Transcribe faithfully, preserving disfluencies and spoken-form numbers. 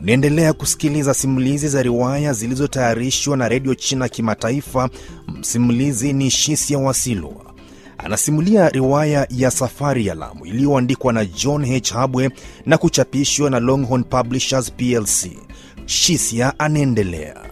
Unaendelea kusikiliza simulizi za riwaya zilizotayarishwa na Radio China Kimataifa. Msimulizi ni Shisia Wasilwa. Anasimulia riwaya ya Safari ya Lamu iliyoandikwa na John H. Habwe na kuchapishwa na Longhorn Publishers P L C. Shisia anaendelea.